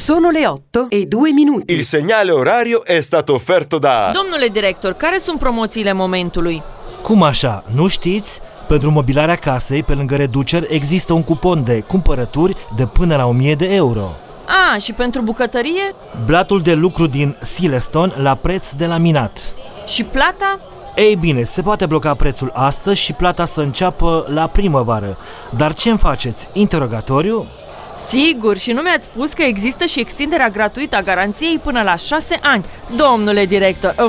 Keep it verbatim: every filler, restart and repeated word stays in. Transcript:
Sono le otto e due minuti. Il segnale orario è stato offerto da... Domnule director, care sunt promoțiile momentului? Cum așa? Nu știți? Pentru mobilarea casei, pe lângă reduceri, există un cupon de cumpărături de până la o mie de euro. A, și pentru bucătărie? Blatul de lucru din Silestone la preț de laminat. Și plata? Ei bine, se poate bloca prețul astăzi și plata să înceapă la primăvară. Dar ce-mi faceți? Interogatoriu? Sigur, și nu mi-ați spus că există și extinderea gratuită a garanției până la șase ani. Domnule director,